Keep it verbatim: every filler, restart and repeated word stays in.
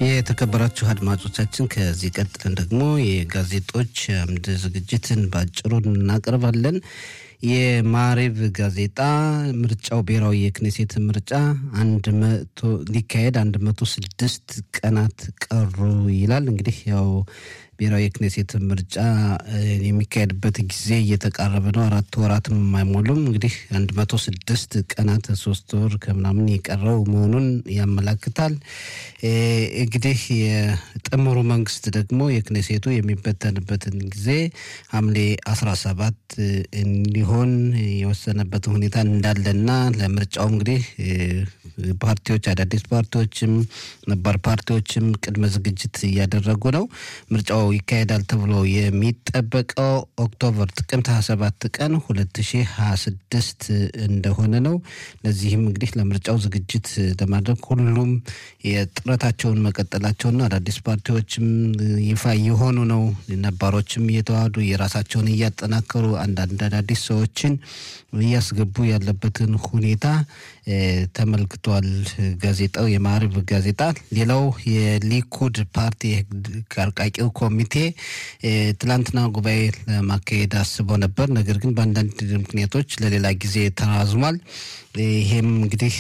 የተከበራችሁ አድማጮቻችን ከዚህ ቀጥለን ደግሞ የጋዜጦች አምድ ዝግጅትን ባጭሩ እናቀርባለን። የማሪቭ ጋዜጣ ምርጫው ብሔራዊ የክኔሴት ምርጫ አንድ መቶ ሊካሄድ አንድ መቶ ስድስት ቀናት ቀሩ ይላል። እንግዲህ ያው ብሔራዊ የክኔሴት ምርጫ የሚካሄድበት ጊዜ እየተቃረበ ነው። አራት ወራትም አይሞሉም። እንግዲህ አንድ መቶ ስድስት ቀናት ሶስት ወር ከምናምን የቀረው መሆኑን ያመለክታል። እንግዲህ የጥምሩ መንግስት ደግሞ የክኔሴቱ የሚበተንበትን ጊዜ ሐምሌ አስራ ሰባት እንዲሆን የወሰነበት ሁኔታ እንዳለና ለምርጫው እንግዲህ ፓርቲዎች አዳዲስ ፓርቲዎችም ነባር ፓርቲዎችም ቅድመ ዝግጅት እያደረጉ ነው። ምርጫው ይካሄዳል ተብሎ የሚጠበቀው ኦክቶበር ጥቅምት ሃያ ሰባት ቀን ሁለት ሺህ ሃያ ስድስት እንደሆነ ነው። ለዚህም እንግዲህ ለምርጫው ዝግጅት ለማድረግ ሁሉም የጥረታቸውን መቀጠላቸውና አዳዲስ ፓርቲዎችም ይፋ የሆኑ ነው። ነባሮችም እየተዋሃዱ የራሳቸውን እያጠናከሩ አንዳንድ አዳዲስ ሰዎችን እያስገቡ ያለበትን ሁኔታ ተመልክቷል ጋዜጣው የማሪቭ ጋዜጣ። ሌላው የሊኩድ ፓርቲ አርቃቂው ኮሚቴ ትላንትና ጉባኤ ለማካሄድ አስበው ነበር። ነገር ግን በአንዳንድ ምክንያቶች ለሌላ ጊዜ ተራዝሟል። ይሄም እንግዲህ